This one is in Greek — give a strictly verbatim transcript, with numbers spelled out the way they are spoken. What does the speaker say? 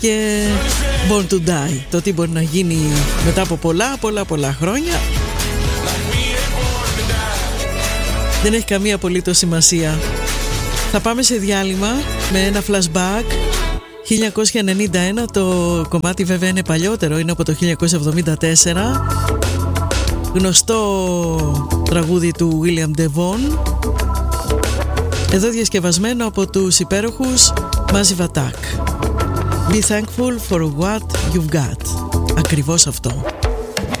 και Born to Die. Το τι μπορεί να γίνει μετά από πολλά πολλά πολλά χρόνια δεν έχει καμία απολύτως σημασία. Θα πάμε σε διάλειμμα με ένα flashback. χίλια εννιακόσια ενενήντα ένα, το κομμάτι βέβαια είναι παλιότερο, είναι από το χίλια εννιακόσια εβδομήντα τέσσερα. Γνωστό τραγούδι του William Devon, εδώ διασκευασμένο από τους υπέροχους Massive Attack. Be thankful for what you've got. Ακριβώς αυτό.